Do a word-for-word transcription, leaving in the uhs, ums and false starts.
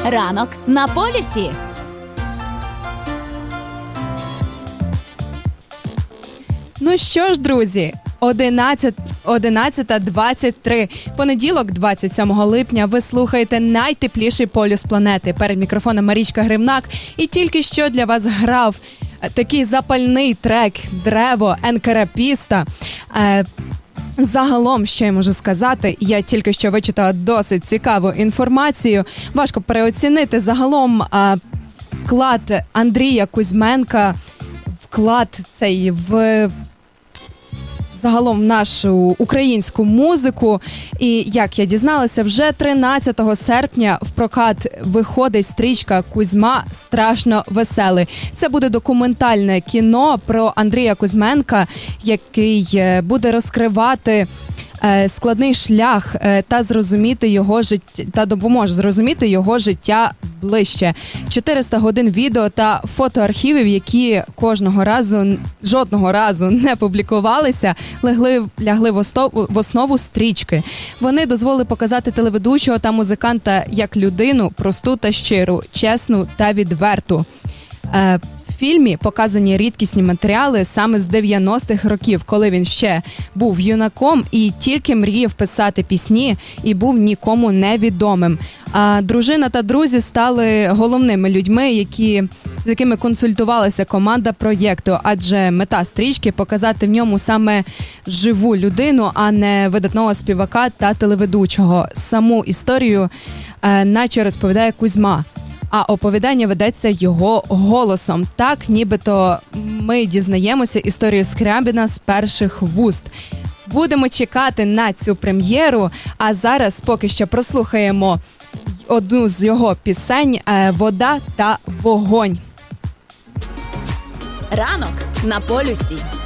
Ранок на полюсі. Ну що ж, друзі, одинадцята двадцять три. Понеділок, двадцять сьомого липня, ви слухаєте найтепліший полюс планети. Перед мікрофоном Марічка Гримнак. І тільки що для вас грав такий запальний трек «Древо» Енкерапіста. Е, Загалом, що я можу сказати, я тільки що вичитала досить цікаву інформацію. Важко переоцінити загалом а, вклад Андрія Кузьменка, вклад цей в загалом в нашу українську музику. І як я дізналася, вже тринадцятого серпня в прокат виходить стрічка «Кузьма страшно веселий». Це буде документальне кіно про Андрія Кузьменка, який буде розкривати складний шлях та зрозуміти його життя, та допоможе зрозуміти його життя ближче. чотириста годин відео та фотоархівів, які кожного разу, жодного разу не публікувалися, лягли, лягли в, основу, в основу стрічки. Вони дозволили показати телеведучого та музиканта як людину просту та щиру, чесну та відверту. Е, В фільмі показані рідкісні матеріали саме з дев'яностих років, коли він ще був юнаком і тільки мріяв писати пісні і був нікому невідомим. А дружина та друзі стали головними людьми, які, з якими консультувалася команда проєкту, адже мета стрічки – показати в ньому саме живу людину, а не видатного співака та телеведучого. Саму історію е, наче розповідає Кузьма, а оповідання ведеться його голосом. Так, нібито ми дізнаємося історію Скрябіна з перших вуст. Будемо чекати на цю прем'єру, а зараз поки що прослухаємо одну з його пісень «Вода та вогонь». Ранок на полюсі.